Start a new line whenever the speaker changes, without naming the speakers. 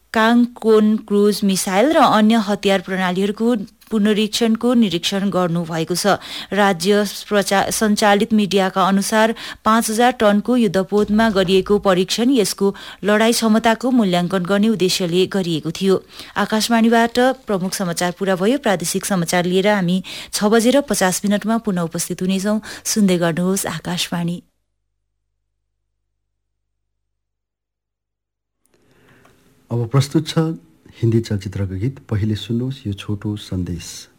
काङकोन cruise missile र अन्य हतियार प्रणालीहरूको निरीक्षण गर्नुभएको छ। राज्य सञ्चालित मिडियाका अनुसार 5000 टनको युद्धपोतमा गरिएको परीक्षण यसको लडाई क्षमताको मूल्याङ्कन गर्ने उद्देश्यले गरिएको थियो। आकाशवाणीबाट प्रमुख समाचार पूरा भयो। प्रादेशिक समाचार लिएर हामी 6:50 पुनः उपस्थित हुनेछौं। सुन्दै गर्नुहोस् आकाशवाणी।
अब प्रस्तुत छ हिन्दी चलचित्रको गीत। पहिले सुन्नुहोस् यो छोटो सन्देश।